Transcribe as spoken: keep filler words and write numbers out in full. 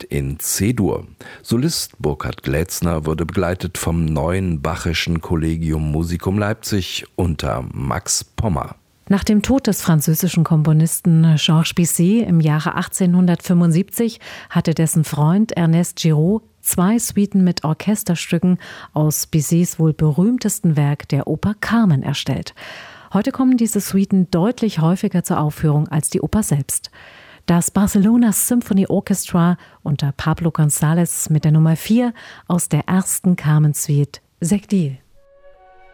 in C-Dur. Solist Burkhard Glätzner wurde begleitet vom Neuen Bachischen Collegium Musicum Leipzig unter Max Pommer. Nach dem Tod des französischen Komponisten Georges Bizet im Jahre achtzehnhundertfünfundsiebzig hatte dessen Freund Ernest Giraud zwei Suiten mit Orchesterstücken aus Bizets wohl berühmtesten Werk, der Oper Carmen, erstellt. Heute kommen diese Suiten deutlich häufiger zur Aufführung als die Oper selbst. Das Barcelona Symphony Orchestra unter Pablo González mit der Nummer vier aus der ersten Carmen-Suite Seguidille.